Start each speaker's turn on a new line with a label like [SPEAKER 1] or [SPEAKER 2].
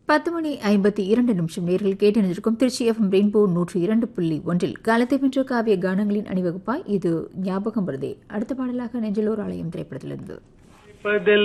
[SPEAKER 1] 10:52 நேரில் கேட்டணிந்திருக்கும் Trichy FM rainbow 102.1 காலத்தை வென்ற காவிய கானங்களின் அணிவகுப்பாய் இது ஞாபகம் வருதே. அடுத்த பாடலாக நெஞ்சிலோர் ஆலயம் திரைப்படத்திலிருந்து